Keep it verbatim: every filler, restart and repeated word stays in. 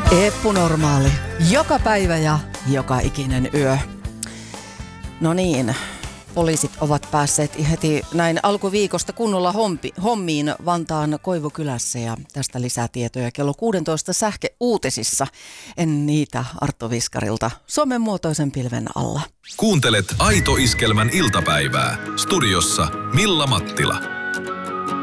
Eppunormaali. Joka päivä ja joka ikinen yö. No niin, poliisit ovat päässeet heti näin alkuviikosta kunnolla hompi, hommiin Vantaan Koivukylässä ja tästä lisää tietoja kello kuusitoista sähkeuutisissa. En niitä Arttu Viskarilta Suomen muotoisen pilven alla. Kuuntelet Aito Iskelmän iltapäivää. Studiossa Milla Mattila.